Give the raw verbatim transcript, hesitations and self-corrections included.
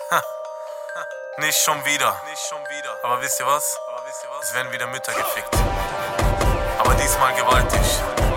Ha. Nicht schon wieder. Nicht schon wieder. Aber wisst ihr was? Aber wisst ihr was? Es werden wieder Mütter gefickt. Aber diesmal gewaltig.